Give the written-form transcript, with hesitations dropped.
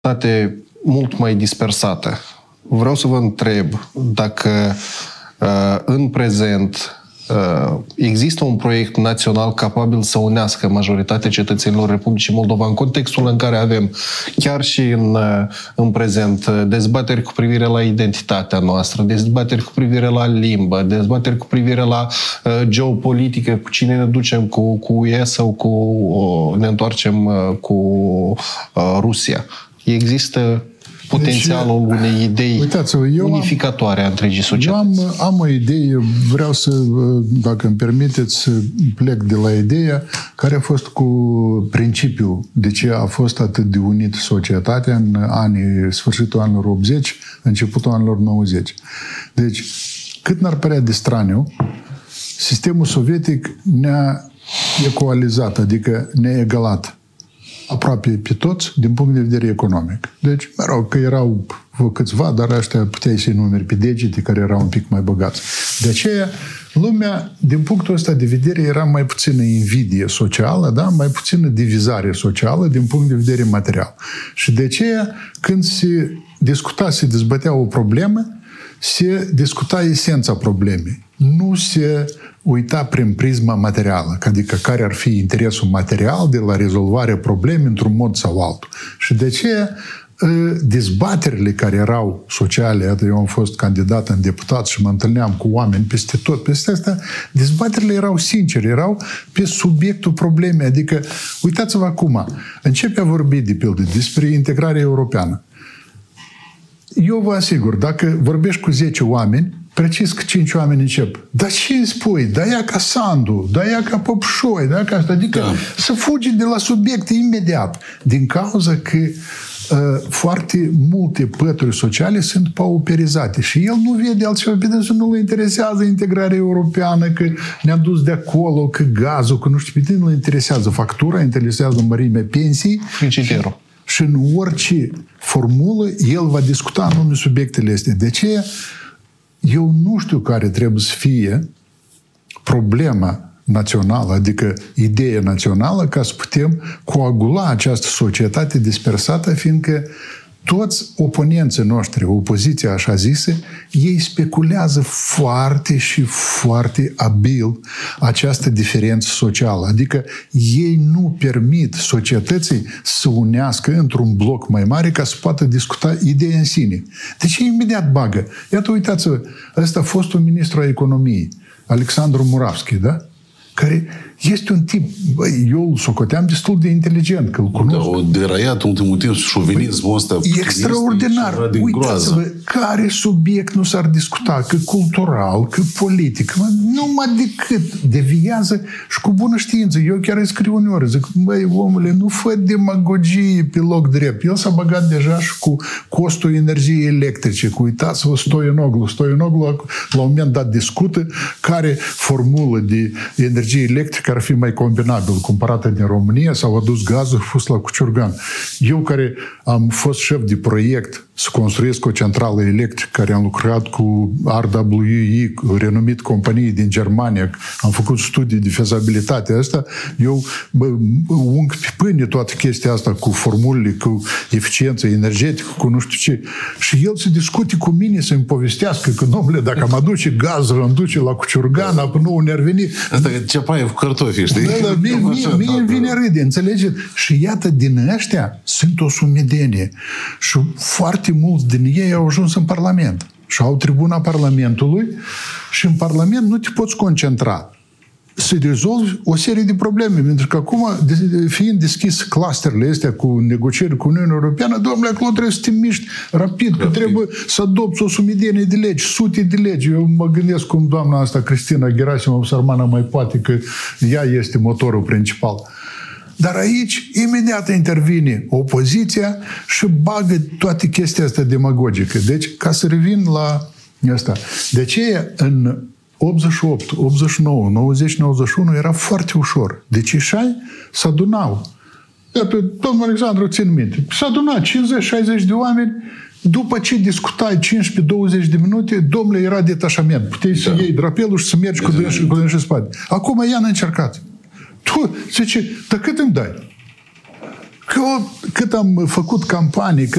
societate mult mai dispersată. Vreau să vă întreb dacă în prezent există un proiect național capabil să unească majoritatea cetățenilor Republicii Moldova în contextul în care avem chiar și în prezent dezbateri cu privire la identitatea noastră, dezbateri cu privire la limbă, dezbateri cu privire la geopolitică, cu cine ne ducem, cu UE sau ne întoarcem cu Rusia. Există potențialul unei idei unificatoare a întregii societăți. Eu am o idee, vreau să, dacă îmi permiteți, să plec de la ideea care a fost cu principiul de ce a fost atât de unit societatea în sfârșitul anilor 80, începutul anilor 90. Deci, cât n-ar părea de straniu, sistemul sovietic ne-a ecoalizat, adică ne-a egalat aproape pe toți din punct de vedere economic. Deci, mă rog, că erau câțiva, dar ăștia puteai să-i numeri pe degete care erau un pic mai băgați. De aceea, lumea, din punctul ăsta de vedere, era mai puțină invidie socială, da? Mai puțină divizare socială din punct de vedere material. Și de aceea, când se discuta, se dezbătea o problemă, se discuta esența problemei. Nu se uita prin prisma materială, adică care ar fi interesul material de la rezolvarea problemei într-un mod sau altul. Și de aceea dezbaterile care erau sociale, iată, eu am fost candidat în deputat și mă întâlneam cu oameni peste tot, peste asta, dezbaterile erau sincere, erau pe subiectul problemei. Adică, uitați-vă acum, începe a vorbi, de pildă, despre integrarea europeană. Eu vă asigur, dacă vorbești cu 10 oameni, precis că 5 oameni încep. Dar ce îmi spui? Da ea ca Sandu, da ea ca Popșoi, da ca asta. Adică să fugi de la subiecte imediat. Din cauza că foarte multe pături sociale sunt pauperizate și el nu vede altceva, pe dânsul nu-l interesează integrarea europeană, că ne-a dus de acolo, că gazul, că nu știu, pe tine nu-l interesează factura, interesează mărimea pensii. Frigiderul. Și în orice formulă el va discuta anume subiectele astea. De aceea eu nu știu care trebuie să fie problema națională, adică ideea națională, ca să putem coagula această societate dispersată, fiindcă toți oponenții noștri, opoziția așa zisă, ei speculează foarte și foarte abil această diferență socială. Adică ei nu permit societății să unească într-un bloc mai mare ca să poată discuta ideea în sine. Deci imediat bagă. Iată, uitați-vă, ăsta a fost un ministru al economiei, Alexandru Muravski, da? Care este un tip, eu îl socoteam destul de inteligent, că îl cunosc. Da, o deraiat ultimul timp șovinismul ăsta. Extraordinar. Uitați-vă, care subiect nu s-ar discuta, că cultural, că politic, numai decât deviază și cu bună știință. Eu chiar îi scriu uneori, zic, băi, omule, nu fă demagogie pe loc drept. El s-a băgat deja și cu costul energiei electrice, cu uitați-vă Stoianoglu. Stoianoglu la un moment dat discută care formulă de energie electrică ar fi mai combinabil, cumpărată din România, s-au adus gazul, a fost la Cuciurgan. Eu, care am fost șef de proiect să construiesc o centrală electrică, care am lucrat cu RWE, renumit companie din Germania, am făcut studii de fezabilitate asta, eu ung pe pâine toată chestia asta cu formulele, cu eficiență energetică, cu nu știu ce. Și el se discute cu mine să-mi povestească că, domnule, dacă am aduce gazul, îmi duce la Cuciurgan, apă nu ne-ar veni. Asta e ceapaie cu cartofi, știi? Da, mie îmi vine râde, înțelegeți? Și iată, din ăștia sunt o sumedenie. Și foarte mulți din ei au ajuns în Parlament. Și au tribuna Parlamentului și în Parlament nu te poți concentra să rezolvi o serie de probleme. Pentru că acum, fiind deschis clusterele astea cu negocieri cu Uniunea Europeană, domnule, acolo trebuie să te miști rapid, că trebuie să adopți o sumedenie de legi, sute de legi. Eu mă gândesc cum doamna asta, Cristina Gerasimov, sărmana, mai poate că ea este motorul principal. Dar aici, imediat intervine opoziția și bagă toate chestia asta demagogică. Deci, ca să revin la asta. De aceea, în 88, 89, 90, 91 era foarte ușor. Deci ieșai, se adunau. Iată, domnul Alexandru, țin minte, s-a adunat 50-60 de oameni, după ce discutai 15-20 de minute, domnule, era detașament. Puteai să iei drapelul și să mergi cu dânsul în spate. Acum ea n-a încercat. Tu, zice, dar cât îmi dai? Cât am făcut campanii,